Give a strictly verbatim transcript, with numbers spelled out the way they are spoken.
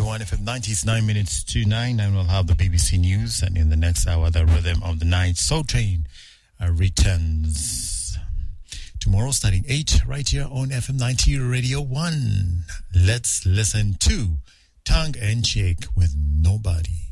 one F M ninety. It's nine minutes to nine, and we'll have the B B C News. And in the next hour, the Rhythm of the Night Soul Train uh, returns. Tomorrow, starting eight, right here on F M ninety Radio one. Let's listen to Tongue and Cheek with Nobody.